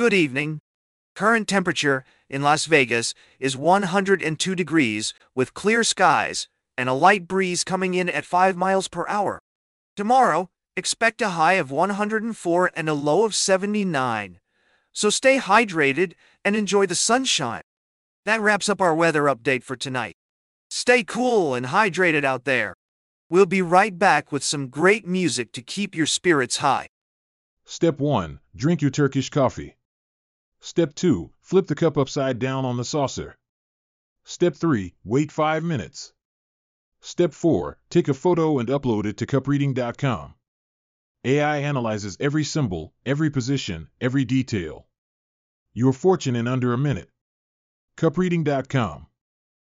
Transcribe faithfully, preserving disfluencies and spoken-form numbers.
Good evening. Current temperature in Las Vegas is one hundred two degrees with clear skies and a light breeze coming in at five miles per hour. Tomorrow, expect a high of one hundred four and a low of seventy-nine. So stay hydrated and enjoy the sunshine. That wraps up our weather update for tonight. Stay cool and hydrated out there. We'll be right back with some great music to keep your spirits high. Step one. Drink your Turkish coffee. Step two. Flip the cup upside down on the saucer. Step three. Wait five minutes. Step four. Take a photo and upload it to cup reading dot com. A I analyzes every symbol, every position, every detail. Your fortune in under a minute. cup reading dot com